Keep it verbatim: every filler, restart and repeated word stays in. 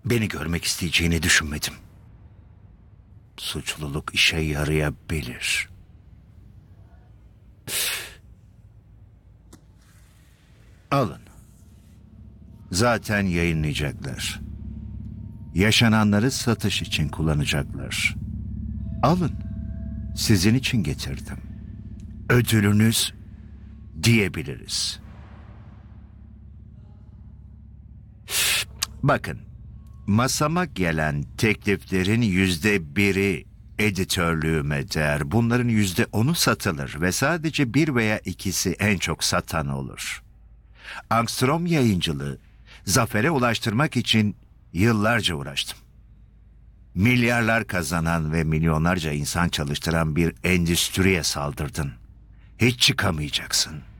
Beni görmek isteyeceğini düşünmedim. Suçluluk işe yarayabilir. Alın. Zaten yayınlayacaklar. Yaşananları satış için kullanacaklar. Alın. Sizin için getirdim. Ödülünüz diyebiliriz. Bakın, masama gelen tekliflerin yüzde biri editörlüğüme değer. Bunların yüzde onu satılır ve sadece bir veya ikisi en çok satan olur. Angstrom Yayıncılığı zafere ulaştırmak için yıllarca uğraştım. Milyarlar kazanan ve milyonlarca insan çalıştıran bir endüstriye saldırdın. Hiç çıkamayacaksın.